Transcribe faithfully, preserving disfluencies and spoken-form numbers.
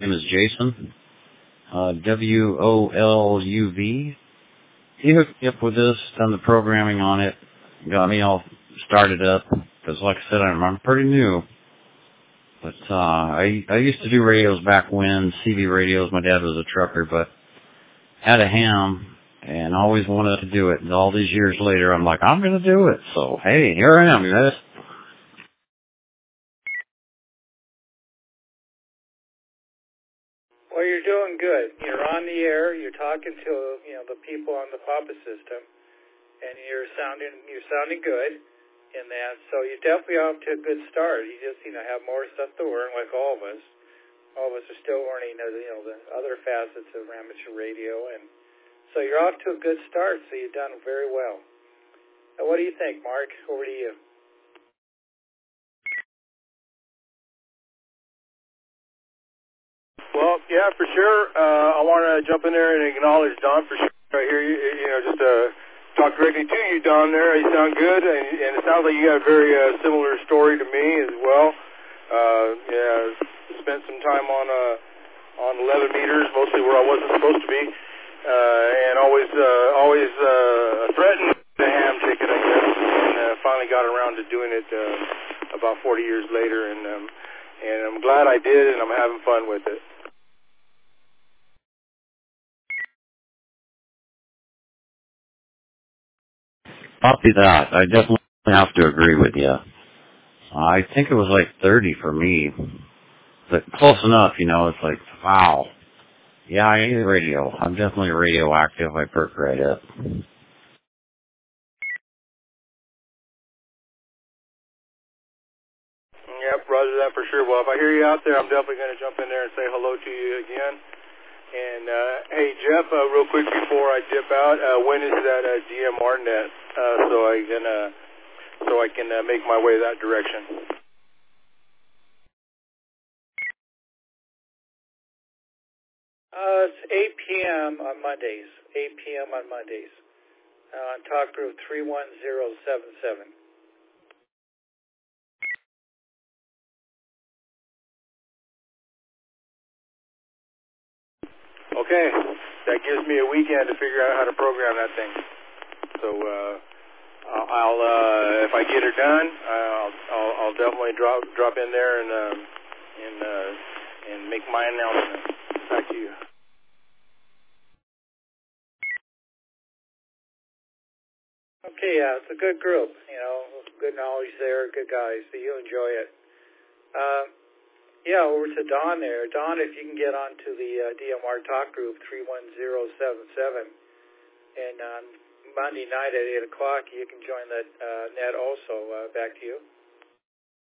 name is Jason, uh, W O L U V. He hooked me up with this, done the programming on it, got me all started up, because like I said, I'm, I'm pretty new. But uh, I, I used to do radios back when, C B radios. My dad was a trucker, but had a ham and always wanted to do it. And all these years later, I'm like, I'm going to do it. So, hey, here I am, guys. Well, you're doing good. You're on the air. You're talking to, you know, the people on the Papa system, and you're sounding you're sounding good in that. So you're definitely off to a good start. You just, you know, have more stuff to learn, like all of us. All of us are still learning, uh, you know, the other facets of amateur radio, and so you're off to a good start. So you've done very well. Now, what do you think, Mark? Over to you. Well, yeah, for sure. Uh, I want to jump in there and acknowledge Don for sure. I hear you, you know, just uh, talk directly to you, Don. There, you sound good, and, and it sounds like you got a very uh, similar story to me as well. Uh, yeah, spent some time on uh, on eleven meters, mostly where I wasn't supposed to be, uh, and always uh, always uh, threatened the ham ticket, I guess, and uh, finally got around to doing it uh, about forty years later, and um, and I'm glad I did, and I'm having fun with it. Copy that. I definitely have to agree with you. I think it was like thirty for me. But close enough, you know, it's like, wow. Yeah, I need radio. I'm definitely radioactive. I perk right up. Yep, roger that for sure. Well, if I hear you out there, I'm definitely going to jump in there and say hello to you again. And, uh, hey, Jeff, uh, real quick before I dip out, uh, when is that uh, D M R net uh, so I can, uh, so I can uh, make my way that direction? Uh, it's eight p.m. on Mondays. eight p.m. on Mondays. Uh, on Talk Group three one zero seven seven. Okay, that gives me a weekend to figure out how to program that thing. So uh, I'll, uh, if I get her done, I'll, I'll, I'll definitely drop drop in there and um, and uh, and make my announcement. Back to you. Okay, yeah, it's a good group. You know, good knowledge there, good guys. So you enjoy it. Uh, yeah, over to Don there. Don, if you can get onto the uh, D M R Talk Group three one zero seven seven, and on Monday night at eight o'clock, you can join that uh, net also. Uh, back to you.